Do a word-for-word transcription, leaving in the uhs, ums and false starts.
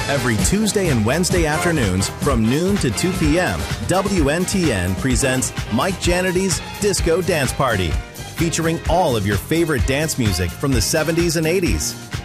Every Tuesday and Wednesday afternoons from noon to two p.m., W N T N presents Mike Janity's Disco Dance Party, featuring all of your favorite dance music from the seventies and eighties.